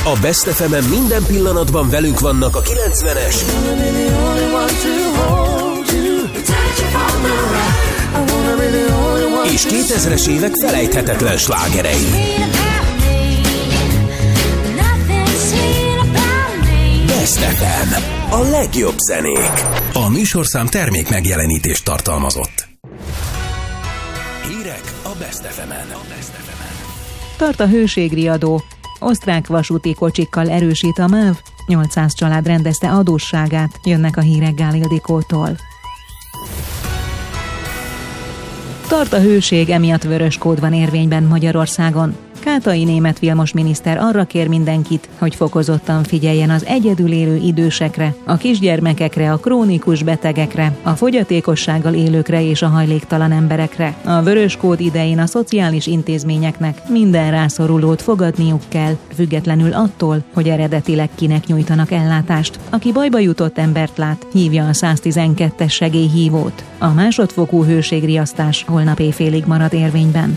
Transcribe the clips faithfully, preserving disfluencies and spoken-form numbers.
A Best ef emen minden pillanatban velünk vannak a kilencvenes és kétezres évek felejthetetlen slágerei. Best ef em, a legjobb zenék. A műsorszám termék megjelenítést tartalmazott. Hírek a Best ef emen. Tart a hőségriadó. Osztrák vasúti kocsikkal erősít a MÁV. nyolcszáz család rendezte adósságát. Jönnek a hírek Gál Ildikótól. Tart a hőség, emiatt vörös kód van érvényben Magyarországon. Kátai német Vilmos miniszter arra kér mindenkit, hogy fokozottan figyeljen az egyedül élő idősekre, a kisgyermekekre, a krónikus betegekre, a fogyatékossággal élőkre és a hajléktalan emberekre. A vörös kód idején a szociális intézményeknek minden rászorulót fogadniuk kell, függetlenül attól, hogy eredetileg kinek nyújtanak ellátást. Aki bajba jutott embert lát, hívja a száztizenkettes segélyhívót. A másodfokú hőségriasztás holnap éjfélig marad érvényben.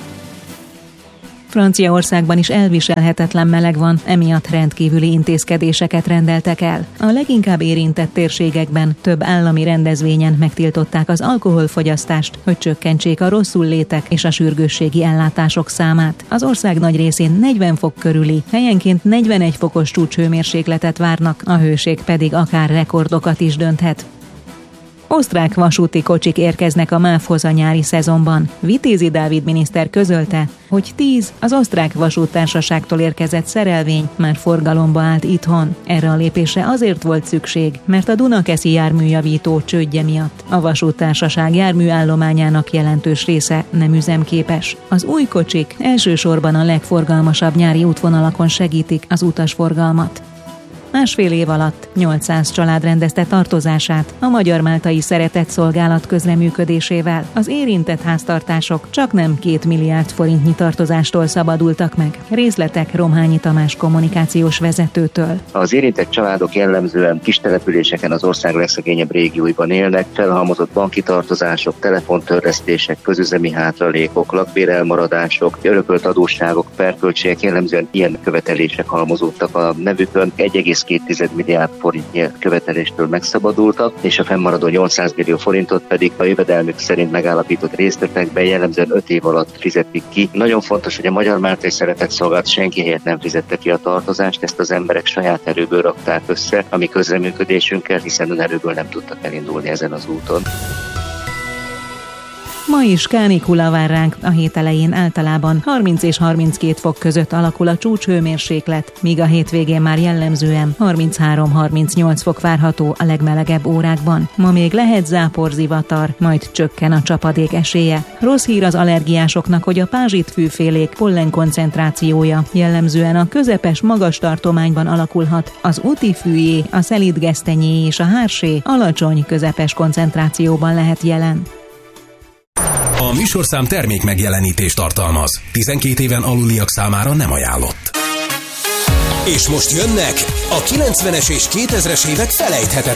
Franciaországban is elviselhetetlen meleg van, emiatt rendkívüli intézkedéseket rendeltek el. A leginkább érintett térségekben több állami rendezvényen megtiltották az alkoholfogyasztást, hogy csökkentsék a rosszullétek és a sürgősségi ellátások számát. Az ország nagy részén negyven fok körüli, helyenként negyvenegy fokos csúcshőmérsékletet várnak, a hőség pedig akár rekordokat is dönthet. Osztrák vasúti kocsik érkeznek a MÁV-hoz a nyári szezonban. Vitézi Dávid miniszter közölte, hogy tíz az osztrák vasúttársaságtól érkezett szerelvény már forgalomba állt itthon. Erre a lépésre azért volt szükség, mert a Dunakeszi járműjavító csődje miatt a vasúttársaság járműállományának jelentős része nem üzemképes. Az új kocsik elsősorban a legforgalmasabb nyári útvonalakon segítik az utasforgalmat. Másfél év alatt nyolcszáz család rendezte tartozását a Magyar-Máltai Szeretetszolgálat közreműködésével. Az érintett háztartások csaknem két milliárd forintnyi tartozástól szabadultak meg. Részletek Romhányi Tamás kommunikációs vezetőtől. Az érintett családok jellemzően kis településeken az ország legszegényebb régióiban élnek, felhalmozott banki tartozások, telefontörlesztések, közüzemi hátralékok, lakbérelmaradások, örökölt adósságok, perköltségek, jellemzően ilyen követelések halmozódtak a nevükön. egy egész két milliárd forintnyi követeléstől megszabadultak, és a fennmaradó nyolcszáz millió forintot pedig a jövedelmük szerint megállapított részletekben jellemzően öt év alatt fizetik ki. Nagyon fontos, hogy a Magyar-Máltai Szeretetszolgálat senki helyett nem fizette ki a tartozást, ezt az emberek saját erőből rakták össze a mi közreműködésünkkel, hiszen önerőből nem tudtak elindulni ezen az úton. Ma is kánikula vár ránk, a hét elején általában harminc és harminckét fok között alakul a csúcshőmérséklet, míg a hétvégén már jellemzően harminchárom-harmincnyolc fok várható a legmelegebb órákban. Ma még lehet záporzivatar, majd csökken a csapadék esélye. Rossz hír az allergiásoknak, hogy a pázsitfűfélék pollen koncentrációja jellemzően a közepes magas tartományban alakulhat. Az útifűjé, a szelídgesztenyé és a hársé alacsony közepes koncentrációban lehet jelen. A műsorszám termék megjelenítést tartalmaz. tizenkét éven aluliak számára nem ajánlott. És most jönnek a kilencvenes és kétezres évek felejthetetlen